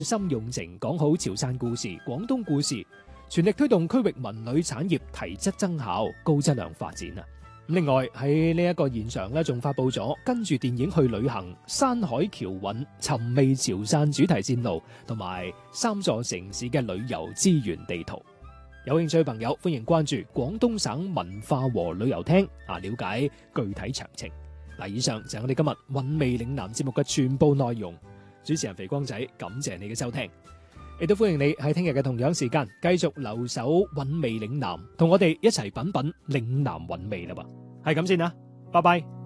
心用情講好潮汕故事、廣東故事，全力推動區域文旅產業提質增效、高質量發展啊！另外喺呢一個現場咧，仲發佈咗跟住電影去旅行、山海橋韻、尋味潮汕主題線路同埋3座城市嘅旅遊資源地圖。有興趣嘅朋友歡迎關注廣東省文化和旅遊廳了解具體詳情。以上就係我哋今日韻味嶺南節目嘅全部內容。主持人肥光仔，感謝你嘅收聽，亦都歡迎你喺聽日嘅同樣時間繼續留守韻味嶺南，同我哋一齊品品嶺南韻味啦噃。係咁先啦，拜拜。